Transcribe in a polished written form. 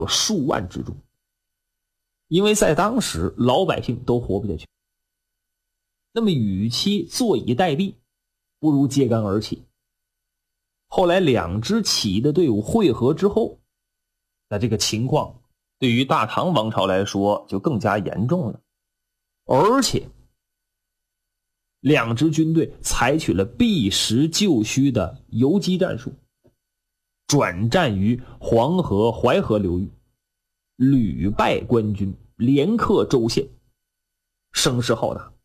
有数万之众。因为在当时老百姓都活不下去，那么与其坐以待毙，不如揭竿而起。后来两支起义的队伍汇合之后，那这个情况对于大唐王朝来说就更加严重了，而且两支军队采取了避实就虚的游击战术，转战于黄河、淮河流域，屡败官军，连克州县，声势浩大。